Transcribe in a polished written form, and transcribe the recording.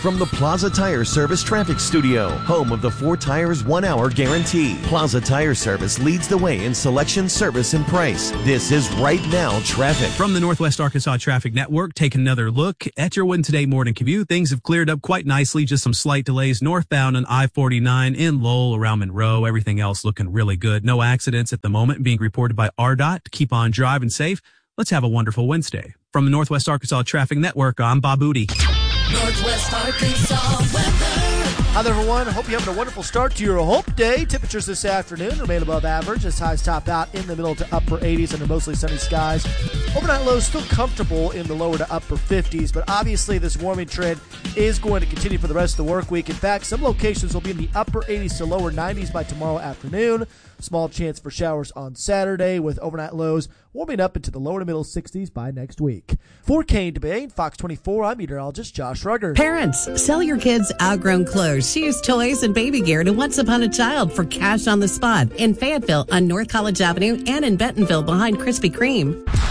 from the Plaza Tire Service Traffic Studio, home of the 4 tires 1 hour guarantee. Plaza Tire Service leads the way in selection, service, and price. This is Right Now Traffic. From the Northwest Arkansas Traffic Network, take another look at your Wednesday morning commute. Things have cleared up quite nicely. Just some slight delays northbound on I-49 in Lowell around Monroe. Everything else looking really good. No accidents at the moment being reported by RDOT. Keep on driving safe. Let's have a wonderful Wednesday. From the Northwest Arkansas Traffic Network, I'm Bob Booty. Northwest Arkansas weather. Hi there, everyone. Hope you're having a wonderful start to your Hope Day. Temperatures this afternoon remain above average as highs top out in the middle to upper 80s under mostly sunny skies. Overnight lows still comfortable in the lower to upper 50s, but obviously this warming trend is going to continue for the rest of the work week. In fact, some locations will be in the upper 80s to lower 90s by tomorrow afternoon. Small chance for showers on Saturday with overnight lows warming up into the lower to middle 60s by next week. For Kane Debate, Fox 24, I'm meteorologist Josh Rugger. Parents, sell your kids outgrown clothes, shoes, toys, and baby gear to Once Upon a Child for cash on the spot in Fayetteville on North College Avenue and in Bentonville behind Krispy Kreme.